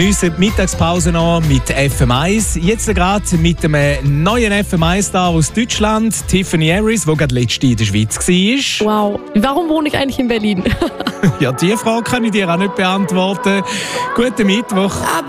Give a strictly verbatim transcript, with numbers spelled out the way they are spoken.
geniessen die Mittagspause noch mit F M eins. Jetzt gerade mit einem neuen F M eins-Star aus Deutschland, Tiffany Harris, die gerade letzte in der Schweiz war. Wow, warum wohne ich eigentlich in Berlin? Ja, diese Frage kann ich dir auch nicht beantworten. Guten Mittwoch.